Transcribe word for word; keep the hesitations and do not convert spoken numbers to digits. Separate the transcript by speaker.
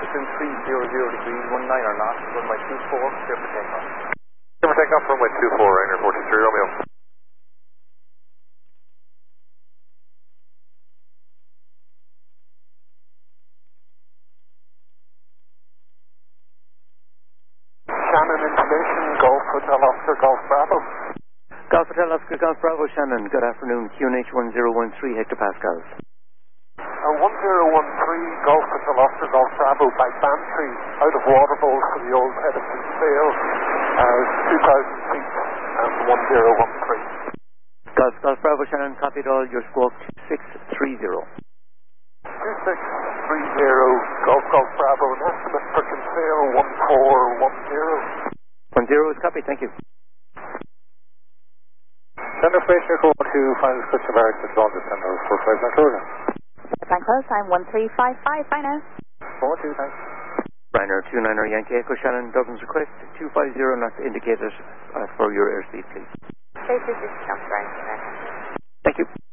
Speaker 1: Houston three zero zero degrees, one nine or not, runway two four, clear for takeoff.
Speaker 2: Clear for takeoff, runway two four, Rainer forty-three, Romeo.
Speaker 3: Shannon information, Golf Hotel Oscar, Golf Bravo.
Speaker 4: Golf Hotel Oscar, Golf Bravo, Shannon. Good afternoon. Q N H one zero one three hectopascals.
Speaker 3: Uh, one zero one three, Golf Hotel Oscar, Golf Bravo, by Bantry, out of Waterbowl for the old head of Kinsale, uh, two thousand feet, and one zero one three.
Speaker 4: Golf, Golf Bravo, Shannon. Copied all. Your squawk two six three zero.
Speaker 3: two six three zero, Golf Golf Bravo, an estimate for Kinsale, one four one zero.
Speaker 4: one zero is copied, thank you.
Speaker 5: Center Station call to final description of Ericsson, John, descender for five nine closing.
Speaker 6: Fine close, I'm one three five five, bye now.
Speaker 5: four two, thanks.
Speaker 4: Ryanair two niner Yankee Echo, Shannon. Dublin's request two five zero knots indicated uh, for your airspeed, please.
Speaker 6: Space is just jump right.
Speaker 4: Thank you.